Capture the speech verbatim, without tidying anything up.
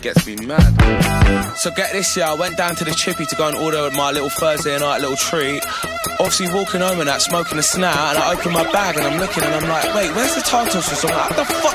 gets me mad. So get this, yeah, I went down to the chippy to go and order my little Thursday night little treat. Obviously walking home and that, smoking a snap, and I open my bag and I'm looking and I'm like, wait, where's the tartar sauce? I'm like, what the fuck